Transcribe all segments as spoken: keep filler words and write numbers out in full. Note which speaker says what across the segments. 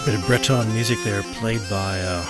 Speaker 1: A bit of Breton music there, played by a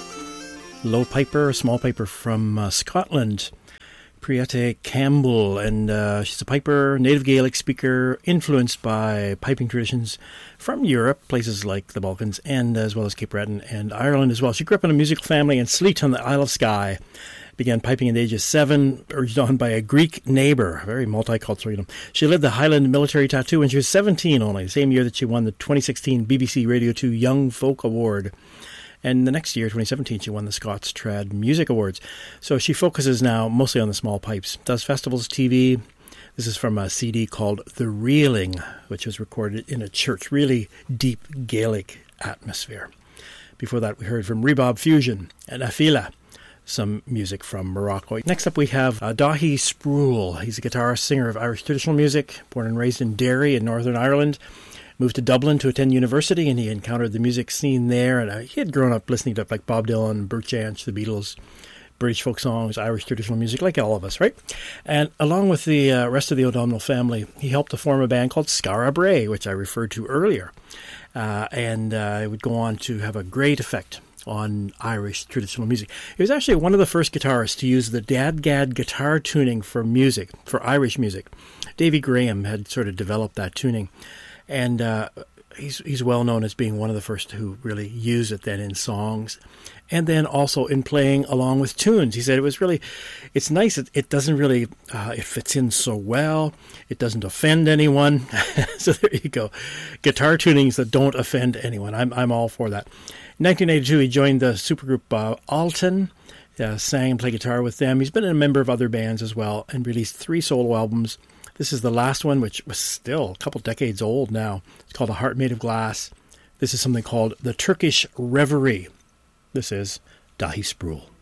Speaker 1: low piper, a small piper from uh, Scotland, Priete Campbell, and uh, she's a piper, native Gaelic speaker, influenced by piping traditions from Europe, places like the Balkans, and as well as Cape Breton and Ireland as well. She grew up in a musical family in Sleat on the Isle of Skye. Began piping at the age of seven, urged on by a Greek neighbour, very multicultural. You know. She led the Highland Military Tattoo when she was seventeen only, the same year that she won the twenty sixteen B B C Radio two Young Folk Award. And the next year, twenty seventeen, she won the Scots Trad Music Awards. So she focuses now mostly on the small pipes, does festivals, T V. This is from a C D called The Reeling, which was recorded in a church, really deep Gaelic atmosphere. Before that, we heard from Rebob Fusion and Afila, some music from Morocco. Next up we have uh, Dahi Sproul. He's a guitarist, singer of Irish traditional music, born and raised in Derry in Northern Ireland. Moved to Dublin to attend university, and he encountered the music scene there. And uh, he had grown up listening to like Bob Dylan, Bert Jansch, the Beatles, British folk songs, Irish traditional music, like all of us, right? And along with the uh, rest of the O'Donnell family, he helped to form a band called Skara Brae, which I referred to earlier. Uh, and uh, it would go on to have a great effect on Irish traditional music. He was actually one of the first guitarists to use the Dadgad guitar tuning for music, for Irish music. Davy Graham had sort of developed that tuning, and uh, he's he's well known as being one of the first who really used it then in songs, and then also in playing along with tunes. He said it was really, it's nice, it, it doesn't really, uh, it fits in so well, it doesn't offend anyone. So there you go. Guitar tunings that don't offend anyone. I'm I'm all for that. In nineteen eighty-two, he joined the supergroup uh, Alton, uh, sang and played guitar with them. He's been a member of other bands as well and released three solo albums. This is the last one, which was still a couple decades old now. It's called A Heart Made of Glass. This is something called The Turkish Reverie. This is Dahi Sproul.